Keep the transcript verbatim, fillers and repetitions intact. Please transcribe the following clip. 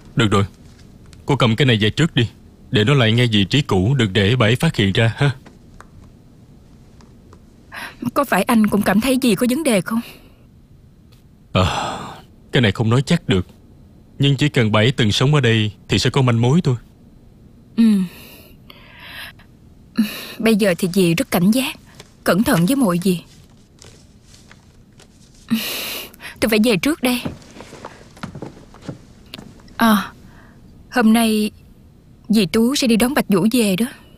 Được rồi, cô cầm cái này về trước đi, để nó lại ngay vị trí cũ, đừng để bà ấy phát hiện ra ha. Có phải anh cũng cảm thấy gì có vấn đề không? À, cái này không nói chắc được, nhưng chỉ cần bà ấy từng sống ở đây thì sẽ có manh mối thôi. Ừ. Bây giờ thì dì rất cảnh giác, cẩn thận với mọi gì. Tôi phải về trước đây. À, hôm nay dì Tú sẽ đi đón Bạch Vũ về đó.